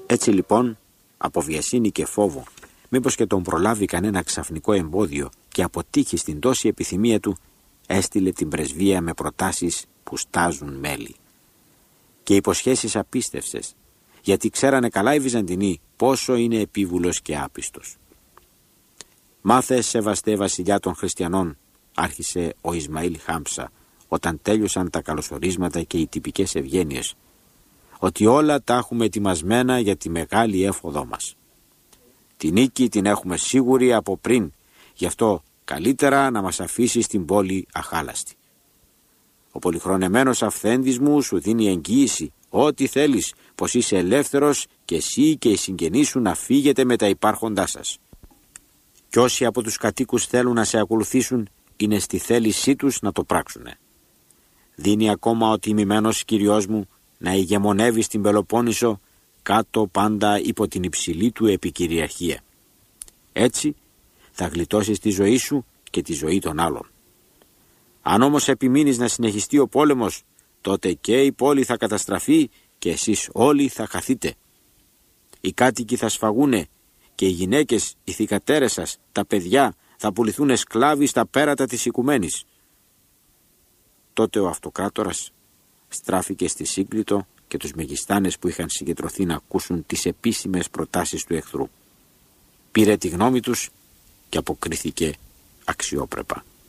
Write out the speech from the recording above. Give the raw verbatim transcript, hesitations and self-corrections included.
Έτσι λοιπόν, από βιασύνη και φόβο, μήπως και τον προλάβει κανένα ξαφνικό εμπόδιο και αποτύχει στην τόση επιθυμία του, έστειλε την πρεσβεία με προτάσεις που στάζουν μέλι. Και υποσχέσεις απίστευσες, γιατί ξέρανε καλά οι Βυζαντινοί πόσο είναι επίβουλος και άπιστος. «Μάθε, σεβαστέ βασιλιά των χριστιανών», άρχισε ο Ισμαήλ Χάμψα, όταν τέλειωσαν τα καλωσορίσματα και οι τυπικές ευγένειες, «ότι όλα τα έχουμε ετοιμασμένα για τη μεγάλη έφοδό μας. Τη νίκη την έχουμε σίγουρη από πριν, γι' αυτό καλύτερα να μας αφήσει στην πόλη αχάλαστη. Ο πολυχρονεμένος αυθέντης μου σου δίνει εγγύηση, ό,τι θέλεις, πως είσαι ελεύθερος και εσύ και οι συγγενείς σου να φύγετε με τα υπάρχοντά σας. Κι όσοι από τους κατοίκους θέλουν να σε ακολουθήσουν, είναι στη θέλησή τους να το πράξουνε. Δίνει ακόμα ο τιμημένος Κυριός μου να ηγεμονεύει στην Πελοπόννησο, κάτω πάντα υπό την υψηλή του επικυριαρχία. Έτσι θα γλιτώσεις τη ζωή σου και τη ζωή των άλλων. Αν όμως επιμείνεις να συνεχιστεί ο πόλεμος, τότε και η πόλη θα καταστραφεί και εσείς όλοι θα χαθείτε. Οι κάτοικοι θα σφαγούνε και οι γυναίκες, οι θυγατέρες σας, τα παιδιά θα πουληθούν σκλάβοι στα πέρατα της οικουμένης». Τότε ο αυτοκράτορας στράφηκε στη Σύγκλιτο και τους μεγιστάνες που είχαν συγκεντρωθεί να ακούσουν τις επίσημες προτάσεις του εχθρού. Πήρε τη γνώμη τους και αποκρίθηκε αξιόπρεπα.